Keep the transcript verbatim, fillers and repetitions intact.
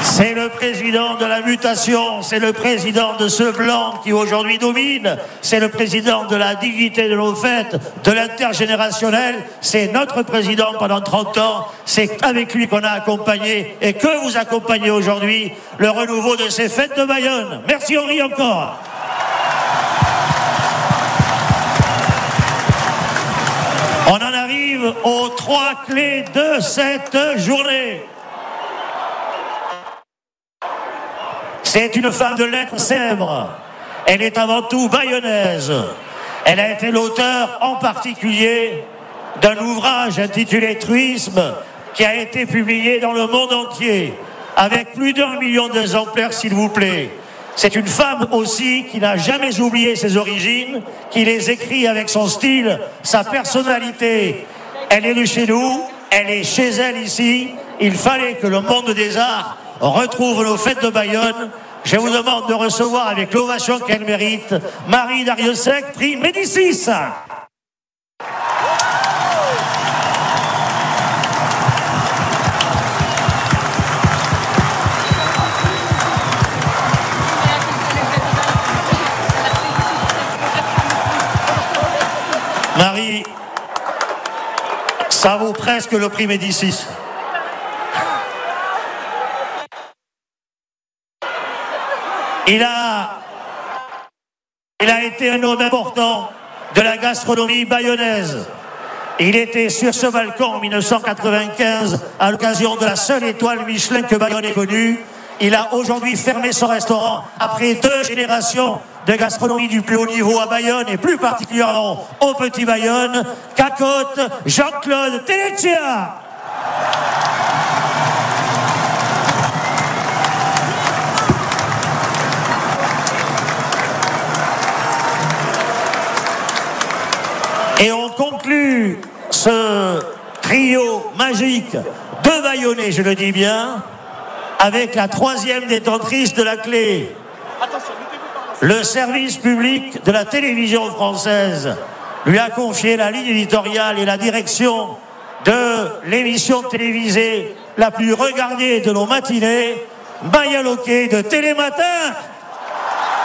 C'est le président de la mutation, c'est le président de ce blanc qui aujourd'hui domine, c'est le président de la dignité de nos fêtes, de l'intergénérationnel, c'est notre président pendant trente ans, c'est avec lui qu'on a accompagné et que vous accompagnez aujourd'hui le renouveau de ces fêtes de Bayonne. Merci Henri encore. On en arrive aux trois clés de cette journée. C'est une femme de lettres célèbre. Elle est avant tout bayonnaise. Elle a été l'auteur en particulier d'un ouvrage intitulé Truisme qui a été publié dans le monde entier avec plus d'un million d'exemplaires, s'il vous plaît. C'est une femme aussi qui n'a jamais oublié ses origines, qui les écrit avec son style, sa personnalité. Elle est de chez nous, elle est chez elle ici. Il fallait que le monde des arts retrouve nos fêtes de Bayonne. Je vous demande de recevoir avec l'ovation qu'elle mérite Marie Darrieussecq, prix Médicis. Marie, ça vaut presque le prix Médicis. Il a, il a été un homme important de la gastronomie bayonnaise. Il était sur ce balcon en mille neuf cent quatre-vingt-quinze à l'occasion de la seule étoile Michelin que Bayonne ait connue. Il a aujourd'hui fermé son restaurant après deux générations de gastronomie du plus haut niveau à Bayonne et plus particulièrement au Petit Bayonne. Cacotte, Jean-Claude Tellecchia. Et on conclut ce trio magique de Bayonnais, je le dis bien, avec la troisième détentrice de la clé. Le service public de la télévision française lui a confié la ligne éditoriale et la direction de l'émission télévisée la plus regardée de nos matinées, Maya Loquet de Télématin.